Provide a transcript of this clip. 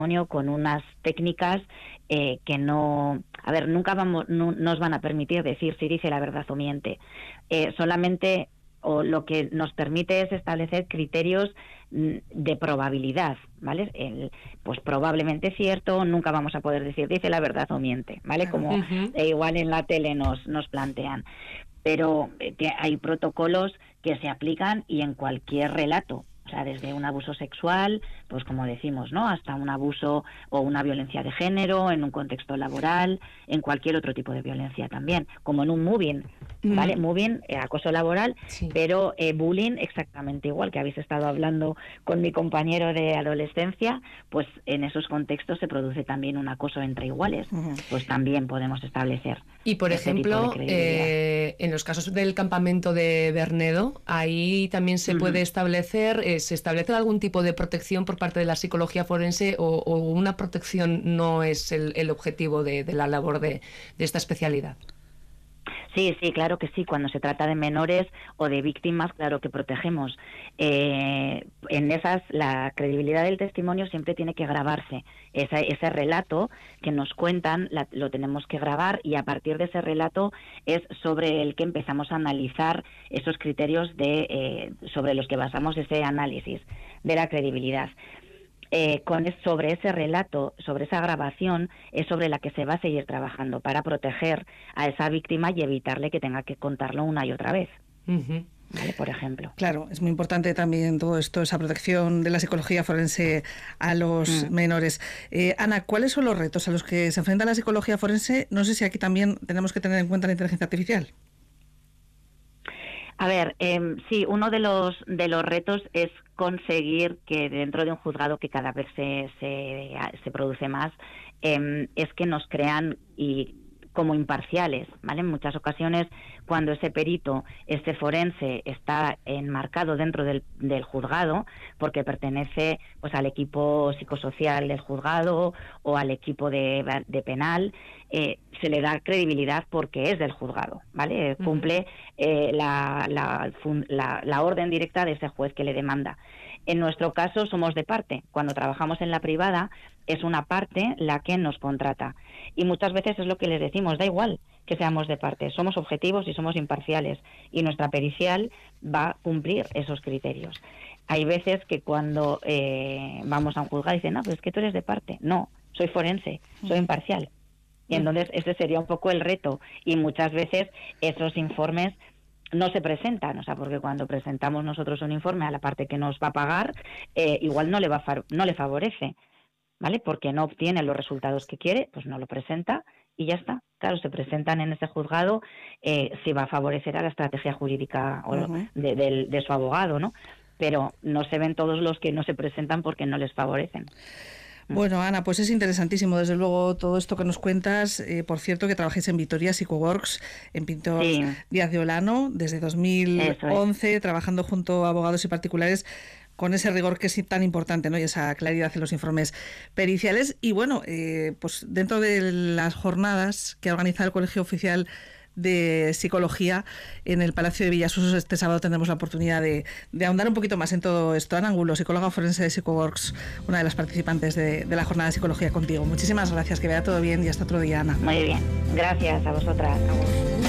con unas técnicas que no, a ver, nunca nos van a permitir decir si dice la verdad o miente. Solamente, o lo que nos permite es establecer criterios de probabilidad, ¿vale? Pues probablemente cierto, nunca vamos a poder decir dice la verdad o miente, ¿vale? Como igual en la tele nos plantean. Pero hay protocolos que se aplican y en cualquier relato. O sea, desde un abuso sexual, pues como decimos, ¿no? Hasta un abuso o una violencia de género en un contexto laboral, en cualquier otro tipo de violencia también, como en un moving, ¿vale? Moving, acoso laboral, sí. Pero bullying exactamente igual, que habéis estado hablando con mi compañero de adolescencia, pues en esos contextos se produce también un acoso entre iguales, pues también podemos establecer. Y por ejemplo, en los casos del campamento de Bernedo, ahí también se puede establecer, ¿se establece algún tipo de protección por parte de la psicología forense o una protección no es el objetivo de la labor de esta especialidad? Sí, claro que sí. Cuando se trata de menores o de víctimas, claro que protegemos. En esas, la credibilidad del testimonio siempre tiene que grabarse. Ese relato que nos cuentan lo tenemos que grabar, y a partir de ese relato es sobre el que empezamos a analizar esos criterios sobre los que basamos ese análisis de la credibilidad. Sobre ese relato, sobre esa grabación, es sobre la que se va a seguir trabajando para proteger a esa víctima y evitarle que tenga que contarlo una y otra vez. ¿Vale? Por ejemplo. Claro, es muy importante también todo esto, esa protección de la psicología forense a los menores. Ana, ¿cuáles son los retos a los que se enfrenta la psicología forense? No sé si aquí también tenemos que tener en cuenta la inteligencia artificial. A ver, sí, uno de los retos es conseguir que dentro de un juzgado, que cada vez se produce más, es que nos crean como imparciales, ¿vale? En muchas ocasiones, cuando ese perito, ese forense, está enmarcado dentro del juzgado, porque pertenece pues al equipo psicosocial del juzgado o al equipo de penal, se le da credibilidad porque es del juzgado, ¿vale? Cumple la orden directa de ese juez que le demanda. En nuestro caso somos de parte. Cuando trabajamos en la privada es una parte la que nos contrata. Y muchas veces es lo que les decimos, da igual que seamos de parte, somos objetivos y somos imparciales. Y nuestra pericial va a cumplir esos criterios. Hay veces que cuando vamos a un juzgado dicen, no, pero es que tú eres de parte. No, soy forense, soy imparcial. Y entonces ese sería un poco el reto. Y muchas veces esos informes no se presentan, o sea, porque cuando presentamos nosotros un informe a la parte que nos va a pagar, igual no le favorece, ¿vale? Porque no obtiene los resultados que quiere, pues no lo presenta y ya está. Claro, se presentan en ese juzgado si va a favorecer a la estrategia jurídica de su abogado, ¿no? Pero no se ven todos los que no se presentan porque no les favorecen. Bueno, Ana, pues es interesantísimo, desde luego, todo esto que nos cuentas. Por cierto, que trabajáis en Vitoria Psychoworks, en Pintor Díaz de Olano, desde 2011, trabajando junto a abogados y particulares con ese rigor que es tan importante, ¿no? Y esa claridad en los informes periciales. Y bueno, pues dentro de las jornadas que organiza el Colegio Oficial de Psicología en el Palacio de Villasusos, este sábado tendremos la oportunidad de ahondar un poquito más en todo esto. Ana Angulo, psicóloga forense de Psychoworks, una de las participantes de la jornada de psicología contigo. Muchísimas gracias, que vaya todo bien y hasta otro día, Ana. Muy bien, gracias a vosotras.